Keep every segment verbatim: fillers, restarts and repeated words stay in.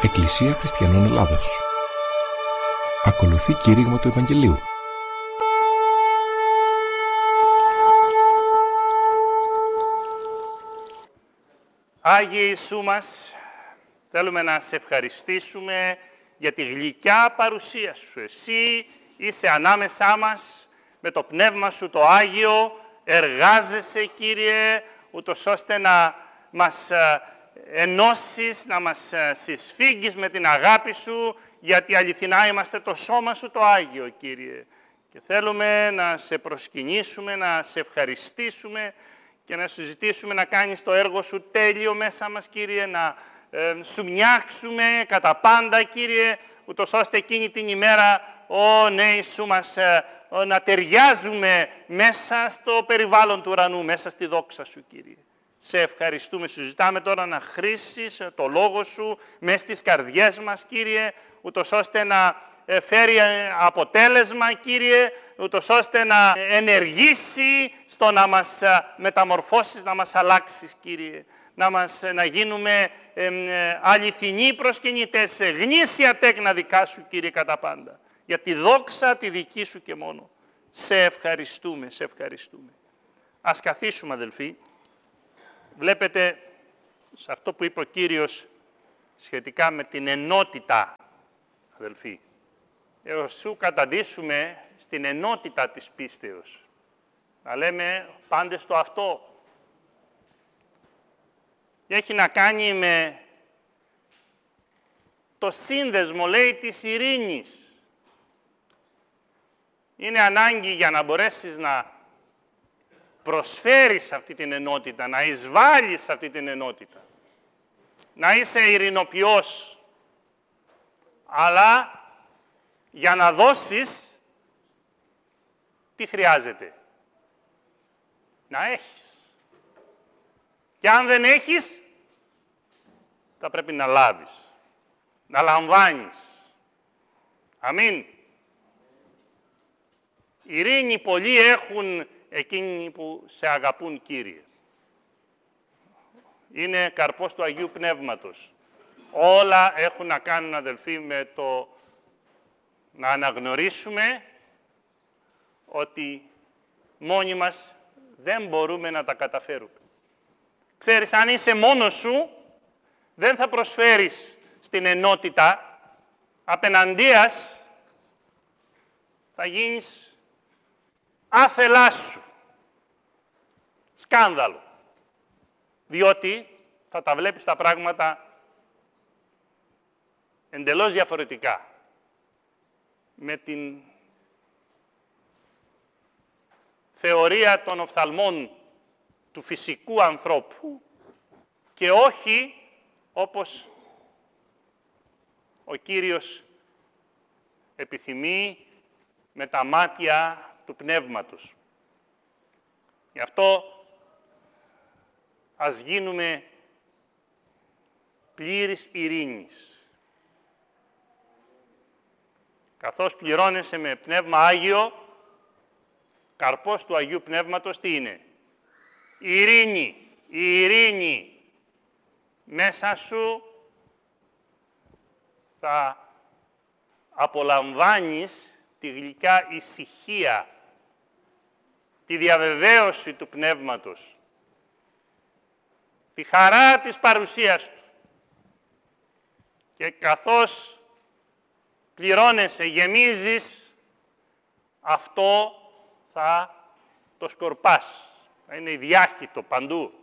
Εκκλησία Χριστιανών Ελλάδος. Ακολουθεί κήρυγμα του Ευαγγελίου. Άγιε Ιησού μας, θέλουμε να σε ευχαριστήσουμε για τη γλυκιά παρουσία Σου. Εσύ είσαι ανάμεσά μας, με το Πνεύμα Σου το Άγιο, εργάζεσαι, Κύριε, ούτως ώστε να μας ενώσεις, να μας συσφίγγεις με την αγάπη Σου, γιατί αληθινά είμαστε το σώμα Σου το Άγιο, Κύριε. Και θέλουμε να σε προσκυνήσουμε, να σε ευχαριστήσουμε και να σου ζητήσουμε να κάνεις το έργο Σου τέλειο μέσα μας, Κύριε, να ε, Σου μοιάξουμε κατά πάντα, Κύριε, ούτως ώστε εκείνη την ημέρα, Ω ναι, Ιησού μας, ε, ε, να ταιριάζουμε μέσα στο περιβάλλον του ουρανού, μέσα στη δόξα Σου, Κύριε. Σε ευχαριστούμε, σου ζητάμε τώρα να χρήσεις το Λόγο Σου μέσα στις καρδιές μας, Κύριε, ούτως ώστε να φέρει αποτέλεσμα, Κύριε, ούτως ώστε να ενεργήσει στο να μας μεταμορφώσεις, να μας αλλάξεις, Κύριε. Να, μας, να γίνουμε ε, ε, αληθινοί προσκυνητές, γνήσια τέκνα δικά Σου, Κύριε, κατά πάντα. Για τη δόξα τη δική Σου και μόνο. Σε ευχαριστούμε, σε ευχαριστούμε. Ας καθίσουμε, αδελφοί. Βλέπετε, σε αυτό που είπε ο Κύριος σχετικά με την ενότητα, αδελφοί, έως σου καταντήσουμε στην ενότητα της πίστεως. Να λέμε πάντες στο αυτό. Και έχει να κάνει με το σύνδεσμο, λέει, της ειρήνης. Είναι ανάγκη για να μπορέσεις να προσφέρεις αυτή την ενότητα, να εισβάλλεις αυτή την ενότητα. Να είσαι ειρηνοποιός. Αλλά για να δώσεις, τι χρειάζεται? Να έχεις. Και αν δεν έχεις, θα πρέπει να λάβεις. Να λαμβάνεις. Αμήν. Ειρήνη πολλοί έχουν εκείνοι που σε αγαπούν, Κύριε. Είναι καρπός του Αγίου Πνεύματος. Όλα έχουν να κάνουν, αδελφοί, με το να αναγνωρίσουμε ότι μόνοι μας δεν μπορούμε να τα καταφέρουμε. Ξέρεις, αν είσαι μόνος σου, δεν θα προσφέρεις στην ενότητα. Απέναντίας θα γίνεις άθελά σου. Σκάνδαλο. Διότι θα τα βλέπεις τα πράγματα εντελώς διαφορετικά. Με την θεωρία των οφθαλμών του φυσικού ανθρώπου και όχι όπως ο Κύριος επιθυμεί με τα μάτια του Πνεύματος. Γι' αυτό ας γίνουμε πλήρης ειρήνης. Καθώς πληρώνεσαι με Πνεύμα Άγιο, καρπός του Αγίου Πνεύματος τι είναι? Η ειρήνη. Η ειρήνη μέσα σου θα απολαμβάνεις τη γλυκιά ησυχία, τη διαβεβαίωση του Πνεύματος, τη χαρά της παρουσίας Του. Και καθώς πληρώνεσαι, γεμίζεις, αυτό θα το σκορπάς. Θα είναι διάχυτο παντού.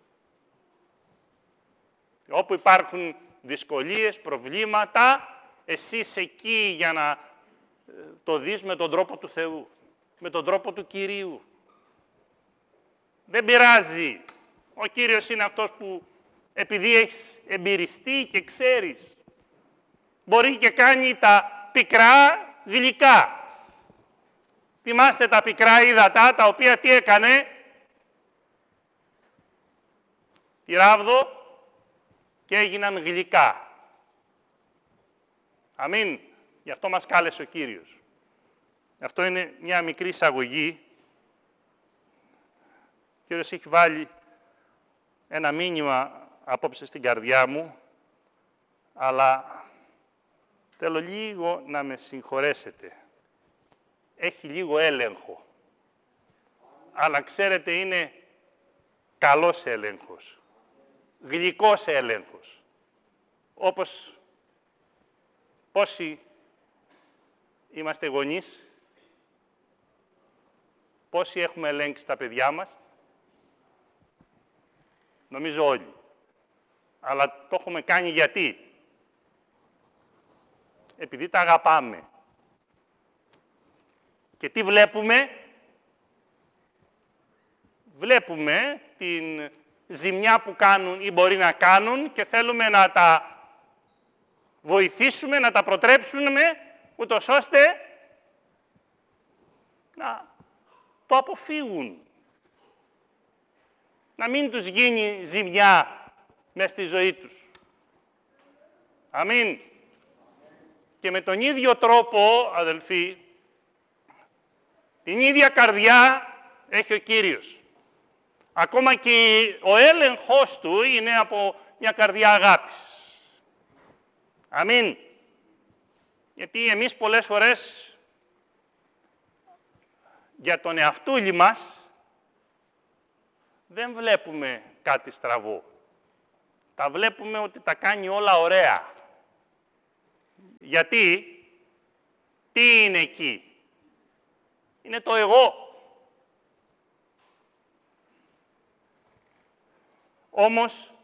Και όπου υπάρχουν δυσκολίες, προβλήματα, εσύ είσαι εκεί για να το δεις με τον τρόπο του Θεού, με τον τρόπο του Κυρίου. Δεν πειράζει. Ο Κύριος είναι αυτός που, επειδή έχεις εμπειριστεί και ξέρεις, μπορεί και κάνει τα πικρά γλυκά. Θυμάστε τα πικρά ύδατα, τα οποία τι έκανε? Τη ράβδο και έγιναν γλυκά. Αμήν. Γι' αυτό μας κάλεσε ο Κύριος. Αυτό είναι μια μικρή εισαγωγή. Ο Κύριος έχει βάλει ένα μήνυμα απόψε στην καρδιά μου, αλλά Θέλω λίγο να με συγχωρέσετε. Έχει λίγο έλεγχο. Αλλά ξέρετε, είναι καλός έλεγχος. Γλυκός έλεγχος. Όπως πόσοι είμαστε γονείς, πόσοι έχουμε ελέγξει τα παιδιά μας. Νομίζω όλοι. Αλλά το έχουμε κάνει γιατί. Επειδή τα αγαπάμε. Και τι βλέπουμε. Βλέπουμε την ζημιά που κάνουν ή μπορεί να κάνουν και θέλουμε να τα βοηθήσουμε, να τα προτρέψουμε, ούτως ώστε να το αποφύγουν. Να μην τους γίνει ζημιά μες στη ζωή τους. Αμήν. Και με τον ίδιο τρόπο, αδελφοί, την ίδια καρδιά έχει ο Κύριος. Ακόμα και ο έλεγχος του είναι από μια καρδιά αγάπης. Αμήν. Γιατί εμείς πολλές φορές για τον εαυτούλη μας δεν βλέπουμε κάτι στραβό. Τα βλέπουμε ότι τα κάνει όλα ωραία. Γιατί, τι είναι εκεί. Είναι το εγώ. Όμως,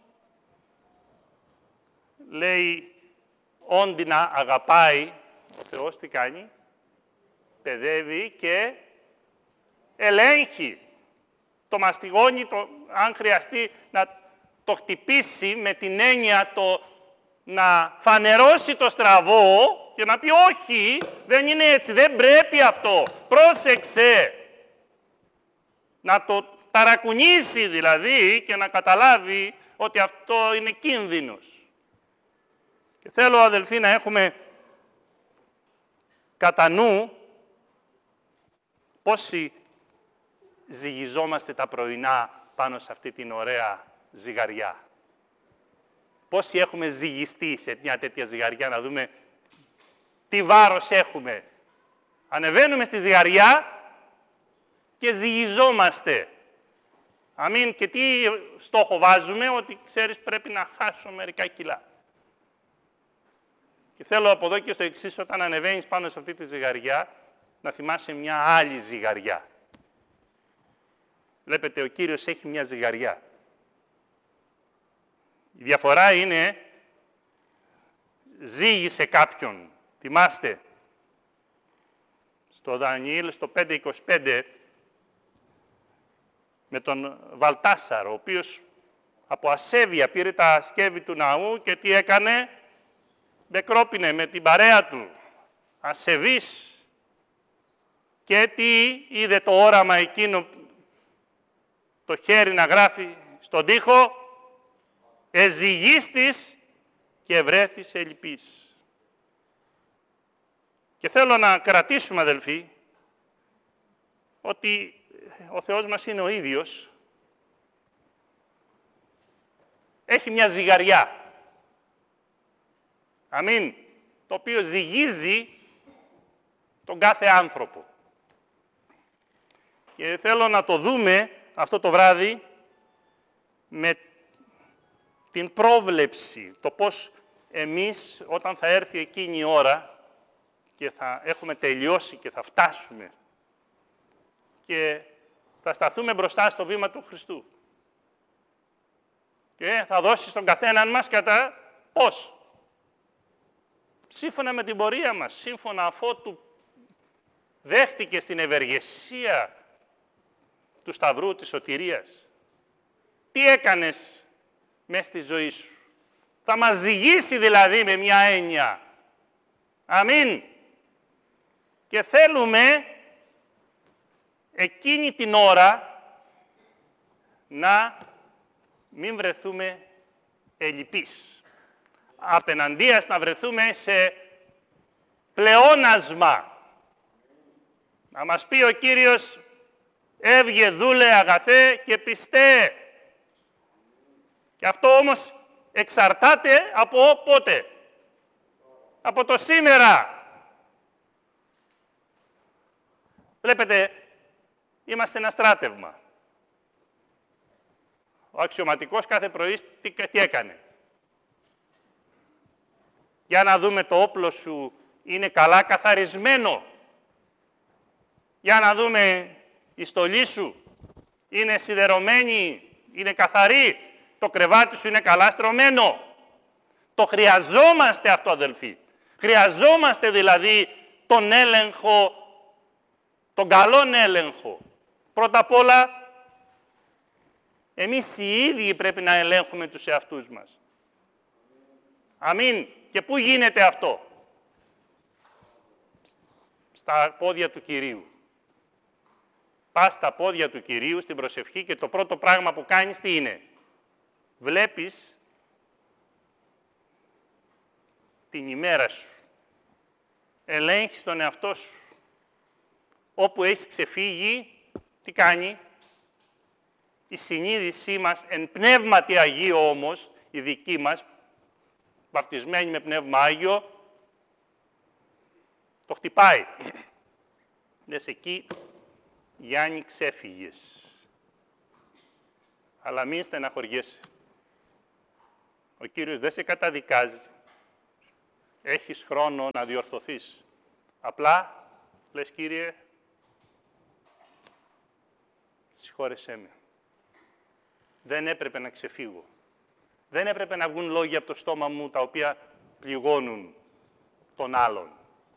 λέει, όντι να αγαπάει, ο Θεός τι κάνει, παιδεύει και ελέγχει. Το μαστιγώνει, το, αν χρειαστεί να το χτυπήσει με την έννοια το να φανερώσει το στραβό και να πει όχι, δεν είναι έτσι, δεν πρέπει αυτό, πρόσεξε. Να το ταρακουνήσει δηλαδή και να καταλάβει ότι αυτό είναι κίνδυνος. Και θέλω, αδελφοί, να έχουμε κατά νου πόσοι ζυγιζόμαστε τα πρωινά πάνω σε αυτή την ωραία ζυγαριά. Πόσοι έχουμε ζυγιστεί σε μια τέτοια ζυγαριά, να δούμε τι βάρος έχουμε. Ανεβαίνουμε στη ζυγαριά και ζυγιζόμαστε. Αμήν. Και τι στόχο βάζουμε, ότι ξέρεις πρέπει να χάσω μερικά κιλά. Και θέλω από εδώ και στο εξής, όταν ανεβαίνεις πάνω σε αυτή τη ζυγαριά, να θυμάσαι μια άλλη ζυγαριά. Βλέπετε, ο Κύριος έχει μια ζυγαριά. Η διαφορά είναι, ζύγισε κάποιον. Θυμάστε, στο Δανιήλ, στο πέντε είκοσι πέντε, με τον Βαλτάσαρ, ο οποίος από ασέβεια πήρε τα σκεύη του ναού και τι έκανε, μπεκρόπινε με την παρέα του, ασεβής. Και τι είδε το όραμα εκείνο, το χέρι να γράφει στον τοίχο, εζυγίστης και βρέθης ελλειπής. Και θέλω να κρατήσουμε, αδελφοί, ότι ο Θεός μας είναι ο ίδιος. Έχει μια ζυγαριά. Αμήν. Το οποίο ζυγίζει τον κάθε άνθρωπο. Και θέλω να το δούμε αυτό το βράδυ με την πρόβλεψη. Το πώς εμείς, όταν θα έρθει εκείνη η ώρα και θα έχουμε τελειώσει και θα φτάσουμε και θα σταθούμε μπροστά στο βήμα του Χριστού. Και θα δώσει στον καθέναν μας κατά πώς. Σύμφωνα με την πορεία μας, σύμφωνα αφότου δέχτηκε στην ευεργεσία του Σταυρού της σωτηρίας. Τι έκανες μες στη ζωή σου. Θα μας ζυγίσει δηλαδή με μια έννοια. Αμήν. Και θέλουμε εκείνη την ώρα να μην βρεθούμε ελλειπείς. Απέναντίας να βρεθούμε σε πλεόνασμα. Να μας πει ο Κύριος, έβγε δούλε αγαθέ και πιστέ. Και αυτό όμως εξαρτάται από πότε. Από το σήμερα. Βλέπετε, είμαστε ένα στράτευμα. Ο αξιωματικός κάθε πρωί τι, τι έκανε. Για να δούμε το όπλο σου είναι καλά καθαρισμένο. Για να δούμε η στολή σου είναι σιδερωμένη, είναι καθαρή. Το κρεβάτι σου είναι καλά στρωμένο. Το χρειαζόμαστε αυτό, αδελφοί. Χρειαζόμαστε δηλαδή τον έλεγχο, τον καλόν έλεγχο. Πρώτα απ' όλα, εμείς οι ίδιοι πρέπει να ελέγχουμε τους εαυτούς μας. Αμήν. Και πού γίνεται αυτό? Στα πόδια του Κυρίου. Πας στα πόδια του Κυρίου στην προσευχή και το πρώτο πράγμα που κάνεις τι είναι? Βλέπεις την ημέρα σου. Ελέγχεις τον εαυτό σου. Όπου έχεις ξεφύγει, τι κάνει? Η συνείδησή μας, εν πνεύματι Αγίου όμως, η δική μας, βαπτισμένη με πνεύμα Άγιο, το χτυπάει. Λες εκεί, Γιάννη, ξέφυγες. Αλλά μην στεναχωριέσαι. Ο Κύριος δεν σε καταδικάζει. Έχεις χρόνο να διορθωθείς. Απλά, λες, Κύριε, συγχώρεσέ με. Δεν έπρεπε να ξεφύγω. Δεν έπρεπε να βγουν λόγια από το στόμα μου τα οποία πληγώνουν τον άλλον.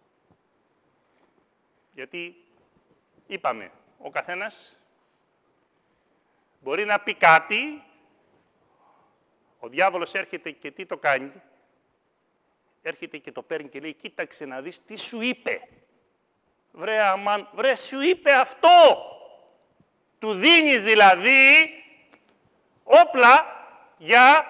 Γιατί, είπαμε, ο καθένας μπορεί να πει κάτι, ο διάβολος έρχεται και τι το κάνει? Έρχεται και το παίρνει και λέει, κοίταξε να δεις τι σου είπε. Βρε αμάν, βρε σου είπε αυτό. Του δίνεις δηλαδή όπλα για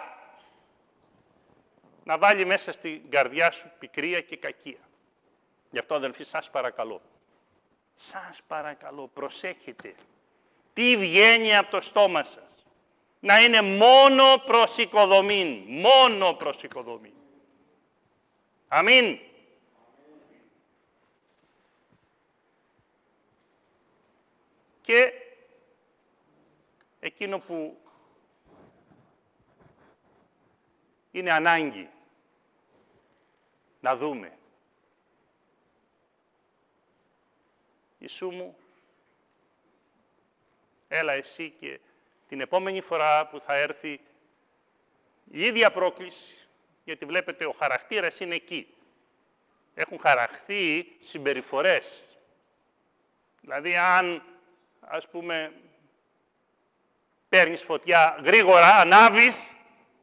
να βάλει μέσα στην καρδιά σου πικρία και κακία. Γι' αυτό, αδελφοί, σας παρακαλώ. Σας παρακαλώ, προσέχετε. Τι βγαίνει από το στόμα σας. Να είναι μόνο προς οικοδομήν. Μόνο προς οικοδομήν. Αμήν. Και εκείνο που είναι ανάγκη να δούμε. Ιησού μου, έλα εσύ και την επόμενη φορά που θα έρθει η ίδια πρόκληση, γιατί βλέπετε ο χαρακτήρας είναι εκεί. Έχουν χαραχθεί συμπεριφορές. Δηλαδή αν, ας πούμε, παίρνεις φωτιά γρήγορα, ανάβεις,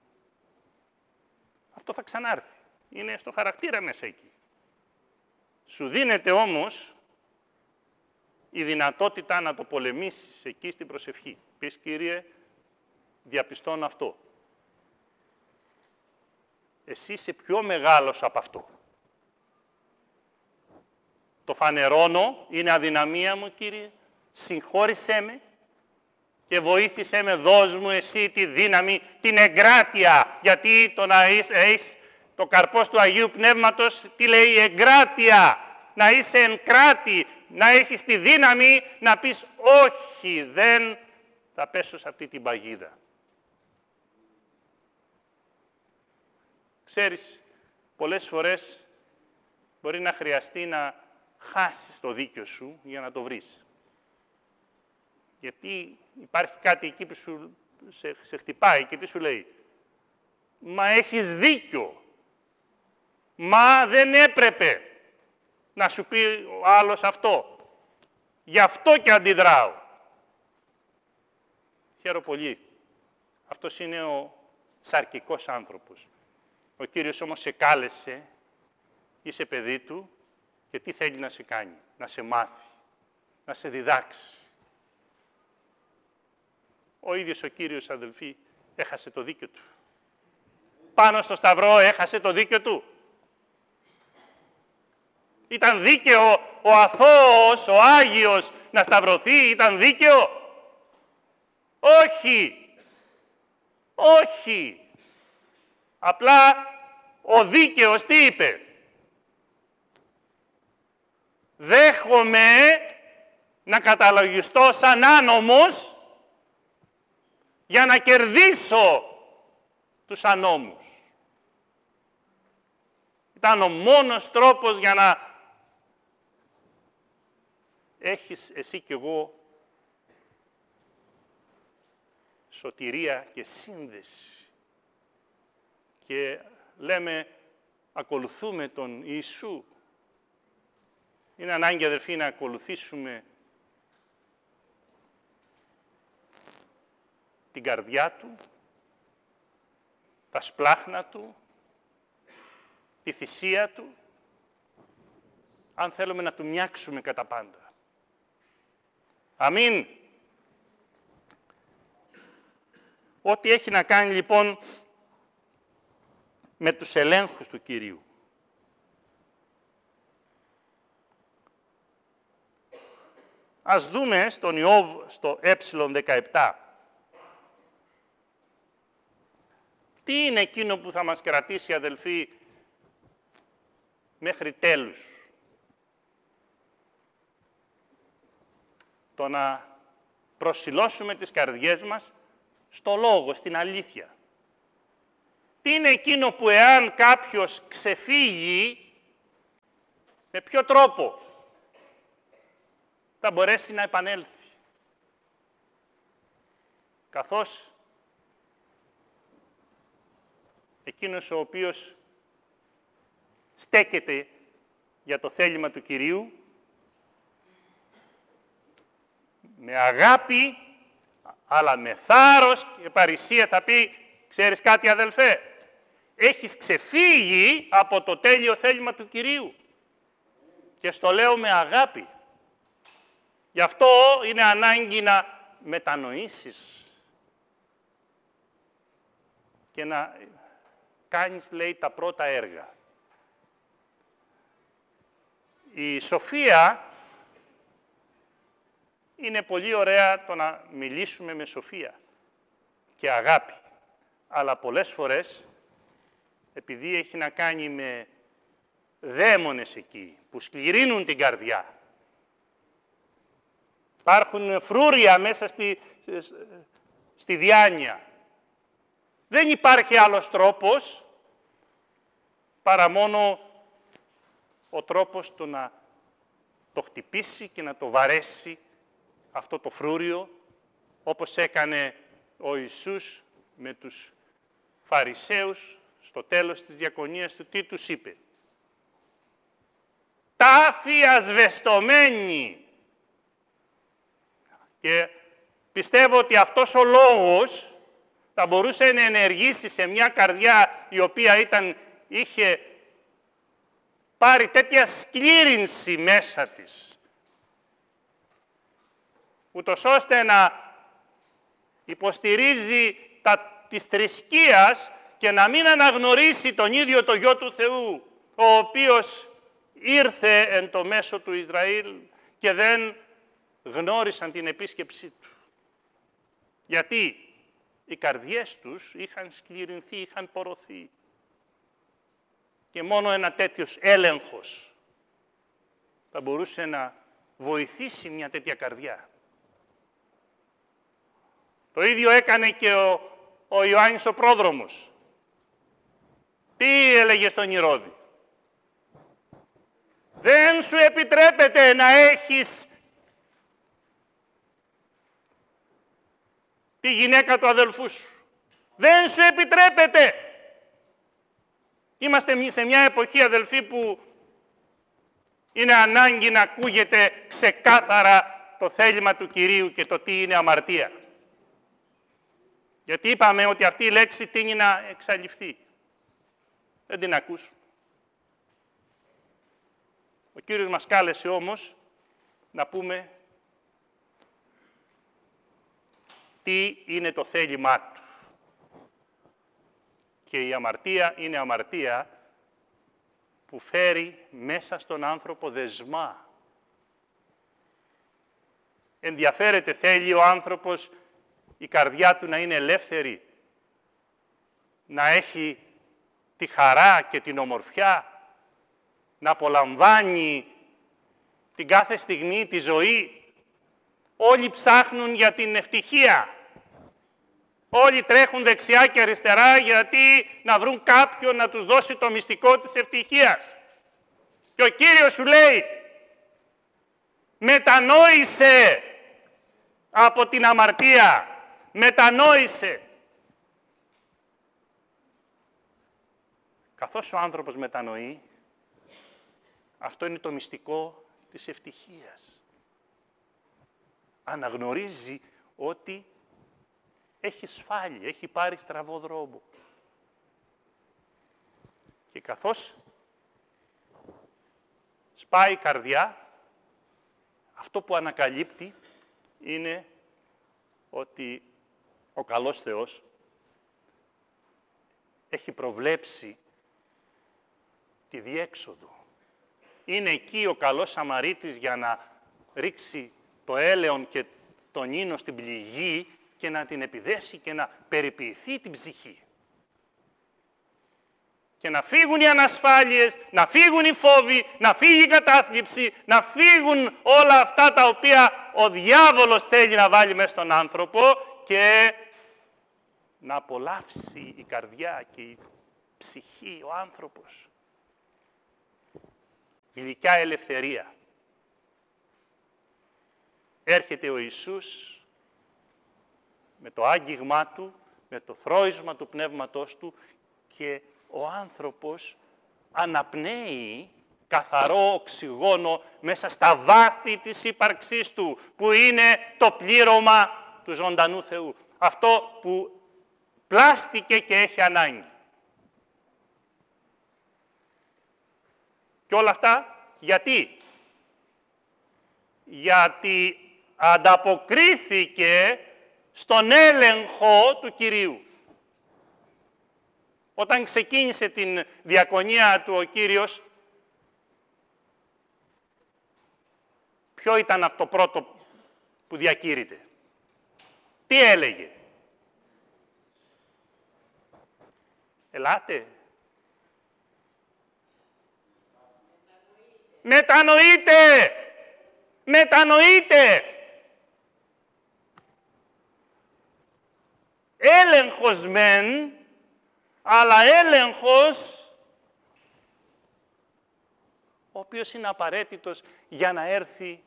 αυτό θα ξανάρθει. Είναι στο χαρακτήρα μέσα εκεί. Σου δίνεται όμως η δυνατότητα να το πολεμήσεις εκεί στην προσευχή. Πεις, Κύριε, διαπιστώνω αυτό. Εσύ είσαι πιο μεγάλος από αυτό. Το φανερώνω, είναι αδυναμία μου, Κύριε. Συγχώρησέ με και βοήθησέ με, δώσ' μου εσύ τη δύναμη, την εγκράτεια. Γιατί το να έχεις το καρπός του Αγίου Πνεύματος, τι λέει, εγκράτεια. Να είσαι εν κράτη, να έχεις τη δύναμη να πεις όχι, δεν θα πέσω σε αυτή την παγίδα. Ξέρεις, πολλές φορές μπορεί να χρειαστεί να χάσεις το δίκιο σου για να το βρεις. Γιατί υπάρχει κάτι εκεί που σου, σε, σε χτυπάει και τι σου λέει. Μα έχεις δίκιο. Μα δεν έπρεπε να σου πει ο άλλος αυτό. Γι' αυτό και αντιδράω. Χαίρομαι πολύ. Αυτός είναι ο σαρκικός άνθρωπος. Ο Κύριος όμως σε κάλεσε, είσαι παιδί του και τι θέλει να σε κάνει? Να σε μάθει, να σε διδάξει. Ο ίδιος ο Κύριος, αδελφοί, έχασε το δίκιο του. Πάνω στο σταυρό έχασε το δίκιο του. Ήταν δίκαιο ο αθώος, ο Άγιος να σταυρωθεί, ήταν δίκαιο. Όχι. Όχι. Απλά ο δίκαιος τι είπε? δέχομαι να καταλογιστώ σαν άνομος για να κερδίσω τους ανώμους. Ήταν ο μόνος τρόπος για να έχεις εσύ κι εγώ σωτηρία και σύνδεση. Και λέμε, ακολουθούμε τον Ιησού. Είναι ανάγκη, αδελφοί, να ακολουθήσουμε την καρδιά Του, τα σπλάχνα Του, τη θυσία Του, αν θέλουμε να Του μοιάξουμε κατά πάντα. Αμήν. Ό,τι έχει να κάνει, λοιπόν, με τους ελέγχους του Κυρίου. Ας δούμε στον Ιώβ, στο ε δεκαεπτά. Τι είναι εκείνο που θα μας κρατήσει, αδελφοί, μέχρι τέλους. Το να προσιλώσουμε τις καρδιές μας στο λόγο, στην αλήθεια. Τι είναι εκείνο που εάν κάποιος ξεφύγει, με ποιο τρόπο θα μπορέσει να επανέλθει. Καθώς εκείνος ο οποίος στέκεται για το θέλημα του Κυρίου, με αγάπη, αλλά με θάρρος και παρησία θα πει, ξέρεις κάτι, αδελφέ, έχεις ξεφύγει από το τέλειο θέλημα του Κυρίου. Και στο λέω με αγάπη. Γι' αυτό είναι ανάγκη να μετανοήσεις και να κάνεις, λέει, τα πρώτα έργα. Η σοφία είναι πολύ ωραία το να μιλήσουμε με σοφία και αγάπη. Αλλά πολλές φορές, επειδή έχει να κάνει με δαίμονες εκεί, που σκληρύνουν την καρδιά, υπάρχουν φρούρια μέσα στη, στη διάνοια. Δεν υπάρχει άλλος τρόπος παρά μόνο ο τρόπος το να το χτυπήσει και να το βαρέσει αυτό το φρούριο, όπως έκανε ο Ιησούς με τους Φαρισαίους στο τέλος της διακονίας του. Τι τους είπε? «Τάφοι ασβεστομένοι». Και πιστεύω ότι αυτός ο λόγος θα μπορούσε να ενεργήσει σε μια καρδιά η οποία ήταν, είχε πάρει τέτοια σκλήρυνση μέσα της, ούτως ώστε να υποστηρίζει τα της θρησκείας και να μην αναγνωρίσει τον ίδιο το Γιο του Θεού, ο οποίος ήρθε εν το μέσο του Ισραήλ και δεν γνώρισαν την επίσκεψή του. Γιατί οι καρδιές τους είχαν σκληρυνθεί, είχαν πορωθεί. Και μόνο ένα τέτοιος έλεγχος θα μπορούσε να βοηθήσει μια τέτοια καρδιά. Το ίδιο έκανε και ο, ο Ιωάννης ο πρόδρομος. Τι έλεγε στον Ηρώδη? Δεν σου επιτρέπεται να έχεις τη γυναίκα του αδελφού σου. Δεν σου επιτρέπεται. Είμαστε σε μια εποχή, αδελφοί, που είναι ανάγκη να ακούγεται ξεκάθαρα το θέλημα του Κυρίου και το τι είναι αμαρτία. Γιατί είπαμε ότι αυτή η λέξη τείνει να εξαλειφθεί. Δεν την ακούς. Ο Κύριος μας κάλεσε όμως να πούμε τι είναι το θέλημά Του. Και η αμαρτία είναι αμαρτία που φέρει μέσα στον άνθρωπο δεσμά. Ενδιαφέρεται, θέλει ο άνθρωπος η καρδιά του να είναι ελεύθερη, να έχει τη χαρά και την ομορφιά, να απολαμβάνει την κάθε στιγμή, τη ζωή. Όλοι ψάχνουν για την ευτυχία. Όλοι τρέχουν δεξιά και αριστερά γιατί να βρουν κάποιον να τους δώσει το μυστικό της ευτυχίας. Και ο Κύριος σου λέει, μετανόησε από την αμαρτία. Μετανόησε. Καθώς ο άνθρωπος μετανοεί, αυτό είναι το μυστικό της ευτυχίας. Αναγνωρίζει ότι έχει σφάλει, έχει πάρει στραβό δρόμο. Και καθώς σπάει η καρδιά, αυτό που ανακαλύπτει είναι ότι ο καλός Θεός έχει προβλέψει τη διέξοδο. Είναι εκεί ο καλός Σαμαρίτης για να ρίξει το έλεον και τον ίνο στην πληγή και να την επιδέσει και να περιποιηθεί την ψυχή. Και να φύγουν οι ανασφάλειες, να φύγουν οι φόβοι, να φύγει η κατάθλιψη, να φύγουν όλα αυτά τα οποία ο διάβολος θέλει να βάλει μέσα στον άνθρωπο και να απολαύσει η καρδιά και η ψυχή, ο άνθρωπος. Γλυκιά ελευθερία. Έρχεται ο Ιησούς με το άγγιγμά Του, με το θρώισμα του Πνεύματός Του και ο άνθρωπος αναπνέει καθαρό οξυγόνο μέσα στα βάθη της ύπαρξής του, που είναι το πλήρωμα του ζωντανού Θεού. Αυτό που πλάστηκε και έχει ανάγκη. Και όλα αυτά γιατί? Γιατί ανταποκρίθηκε στον έλεγχο του Κυρίου. Όταν ξεκίνησε την διακονία του ο Κύριος, ποιο ήταν αυτό πρώτο που διακήρυτε? Τι έλεγε? Ελάτε. Μετανοείτε. Μετανοείτε. Έλεγχος μεν, αλλά έλεγχος ο οποίος είναι απαραίτητος για να έρθει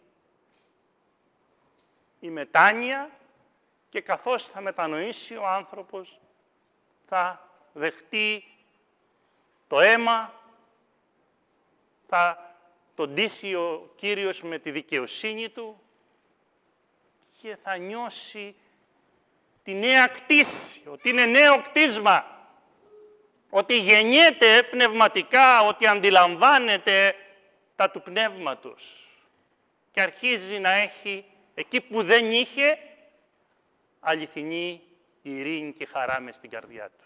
η μετάνοια και καθώς θα μετανοήσει ο άνθρωπος θα δεχτεί το αίμα, θα τον ντύσει ο Κύριος με τη δικαιοσύνη Του και θα νιώσει τη νέα κτήση, ότι είναι νέο κτίσμα, ότι γεννιέται πνευματικά, ότι αντιλαμβάνεται τα του πνεύματος και αρχίζει να έχει εκεί που δεν είχε αληθινή ειρήνη και χαρά μες στην καρδιά του.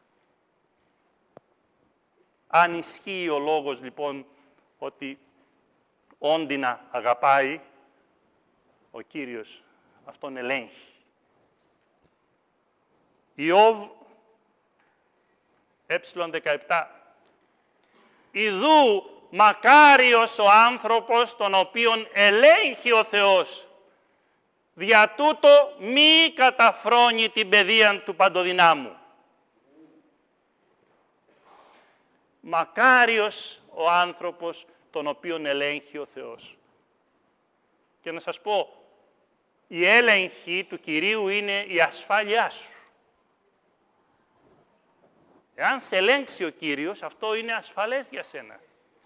Αν ισχύει ο λόγος λοιπόν ότι όντινα αγαπάει, ο Κύριος αυτόν ελέγχει. Ιώβ, έψιλον δεκαεπτά. Ιδού μακάριος ο άνθρωπος τον οποίον ελέγχει ο Θεός. Δια τούτο μη καταφρόνει την παιδεία του παντοδυνάμου. Μακάριος ο άνθρωπος τον οποίον ελέγχει ο Θεός. Και να σας πω, η έλεγχη του Κυρίου είναι η ασφάλειά σου. Εάν σε ελέγξει ο Κύριος, αυτό είναι ασφαλές για σένα.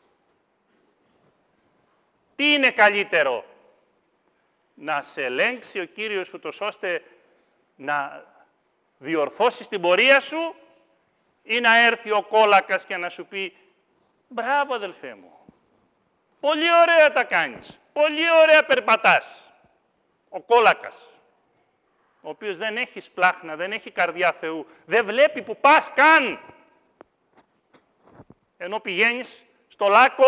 Τι είναι καλύτερο? Να σε ελέγξει ο Κύριος ούτως ώστε να διορθώσεις την πορεία σου ή να έρθει ο κόλακας και να σου πει «Μπράβο αδελφέ μου, πολύ ωραία τα κάνεις, πολύ ωραία περπατάς». Ο κόλακας, ο οποίος δεν έχει σπλάχνα, δεν έχει καρδιά Θεού, δεν βλέπει που πας καν. Ενώ πηγαίνεις στο λάκκο,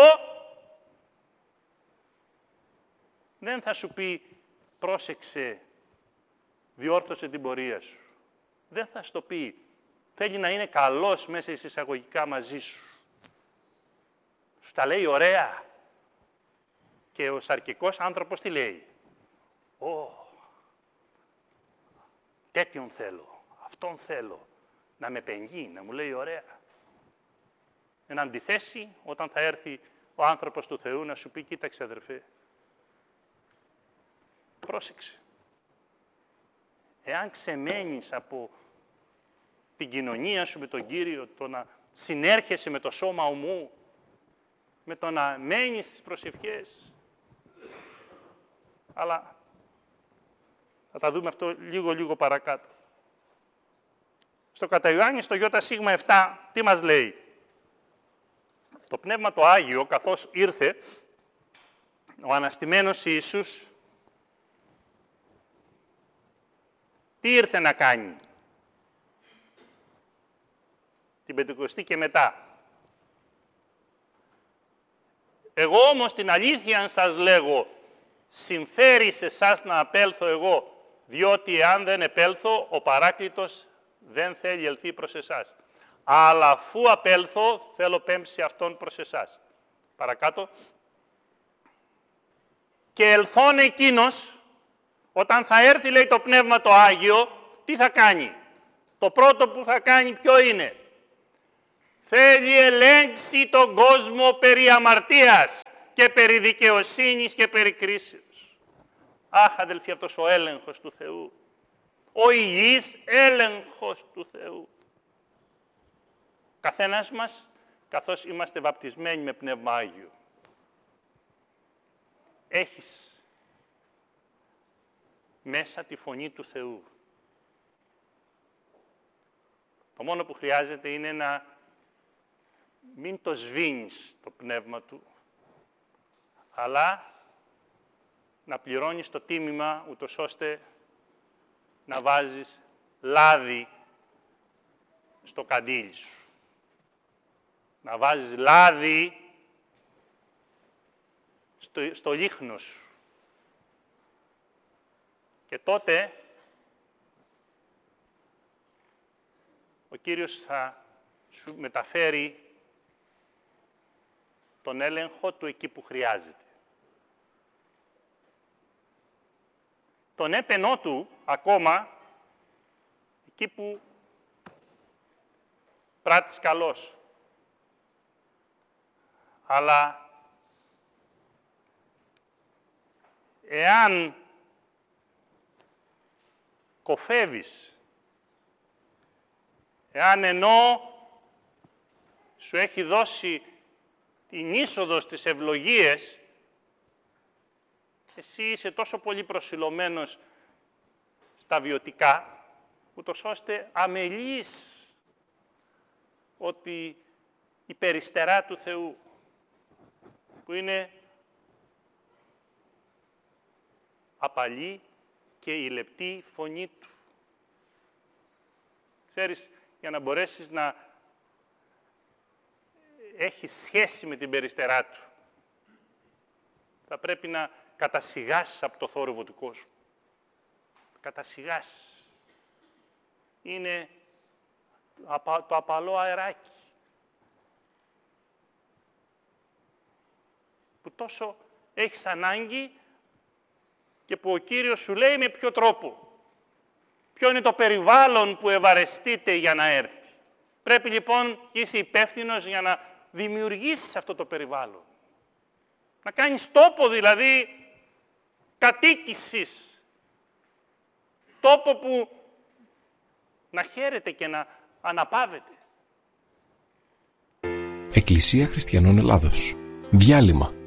δεν θα σου πει πρόσεξε, διόρθωσε την πορεία σου. Δεν θα σου το πει. Θέλει να είναι καλός μέσα εισαγωγικά μαζί σου. Σου τα λέει ωραία. Και ο σαρκικός άνθρωπος τι λέει? Ω, τέτοιον θέλω, αυτόν θέλω, να με πενγεί, να μου λέει ωραία. Εν αντιθέσει, όταν θα έρθει ο άνθρωπος του Θεού να σου πει, κοίταξε αδερφέ, πρόσεξε. Εάν ξεμένεις από την κοινωνία σου με τον Κύριο, το να συνέρχεσαι με το σώμα ομού, με το να μένεις στις προσευχές, αλλά θα τα δούμε αυτό λίγο-λίγο παρακάτω. Στο κατά Ιωάννη, στο ΙΣ επτά, τι μας λέει? Το Πνεύμα το Άγιο, καθώς ήρθε, ο αναστημένος Ιησούς, τι ήρθε να κάνει? Την Πεντηκοστή και μετά. Εγώ όμως την αλήθεια αν σας λέγω, συμφέρει σε εσάς να απέλθω εγώ, διότι εάν δεν επέλθω, ο Παράκλητος δεν θέλει ελθεί προς εσάς. Αλλά αφού απέλθω, θέλω πέμψει αυτόν προς εσάς. Παρακάτω. Και ελθόν εκείνος, όταν θα έρθει, λέει, το Πνεύμα το Άγιο, τι θα κάνει? Το πρώτο που θα κάνει ποιο είναι? Θέλει ελέγξει τον κόσμο περί αμαρτίας και περί δικαιοσύνης και περί κρίσεως. Αχ, αδελφοί, αυτός ο έλεγχος του Θεού. Ο υγιής έλεγχος του Θεού. Καθένας μας, καθώς είμαστε βαπτισμένοι με Πνεύμα Άγιο, έχεις μέσα τη φωνή του Θεού. Το μόνο που χρειάζεται είναι να μην το σβήνεις το πνεύμα του, αλλά να πληρώνεις το τίμημα, ούτως ώστε να βάζεις λάδι στο καντήλι σου. Να βάζεις λάδι στο, στο λίχνο σου. Και τότε ο Κύριος θα σου μεταφέρει τον έλεγχο του εκεί που χρειάζεται. Τον έπαινό του ακόμα εκεί που πράττεις καλός. Αλλά εάν κοφεύεις, εάν ενώ σου έχει δώσει την είσοδο στις ευλογίες, εσύ είσαι τόσο πολύ προσιλωμένος στα βιωτικά, ούτως ώστε αμελείς ότι η περιστερά του Θεού, που είναι απαλή και η λεπτή φωνή Του. Ξέρεις, για να μπορέσεις να έχεις σχέση με την περιστερά Του, θα πρέπει να κατασιγάσεις από το θόρυβο του κόσμου. Κατασιγάσεις. Είναι το απαλό αεράκι, που τόσο έχεις ανάγκη και που ο Κύριος σου λέει με ποιο τρόπο. Ποιο είναι το περιβάλλον που ευαρεστείτε για να έρθει. Πρέπει λοιπόν και είσαι υπεύθυνος για να δημιουργήσεις αυτό το περιβάλλον. Να κάνεις τόπο δηλαδή κατοίκησης. Τόπο που να χαίρεται και να αναπαύεται. Εκκλησία Χριστιανών Ελλάδος. Διάλειμμα.